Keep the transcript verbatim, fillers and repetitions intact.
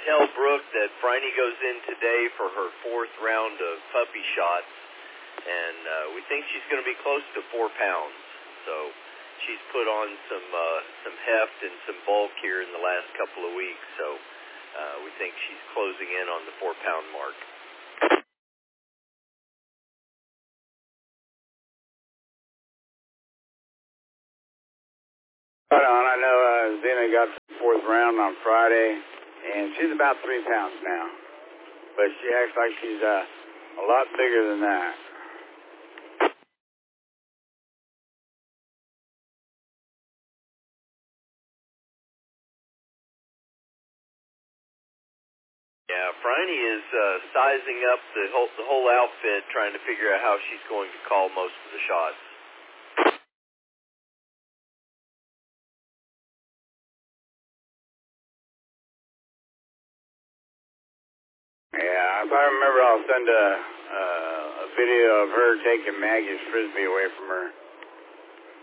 tell Brooke that Franny goes in today for her fourth round of puppy shots, and uh, we think she's going to be close to four pounds. So she's put on some uh, some heft and some bulk here in the last couple of weeks. So uh, we think she's closing in on the four pound mark. Right on. I know uh, Zena got the fourth round on Friday, and she's about three pounds now. But she acts like she's uh, a lot bigger than that. Yeah, Franny is uh, sizing up the whole, the whole outfit, trying to figure out how she's going to call most of the shots. Yeah, if I remember, I'll send a, uh, a video of her taking Maggie's Frisbee away from her.